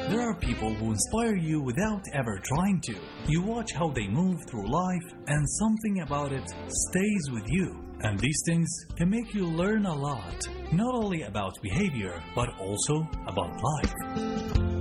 There are people who inspire you without ever trying to. You watch how they move through life, and something about it stays with you. And these things can make you learn a lot, not only about behavior, but also about life.